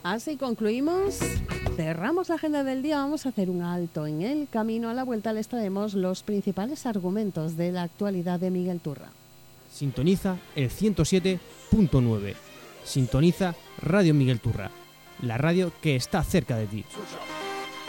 Así concluimos, cerramos la agenda del día, vamos a hacer un alto en el camino. A la vuelta les traemos los principales argumentos de la actualidad de Miguel Turra. Sintoniza el 107.9. Sintoniza Radio Miguel Turra, la radio que está cerca de ti.